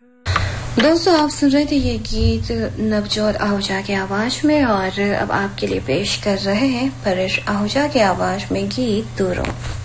दोस्तों, आप सुन रहे थे ये गीत नवजोत आहूजा की आवाज में, और अब आपके लिए पेश कर रहे हैं परेश आहूजा की आवाज में गीत दूरों।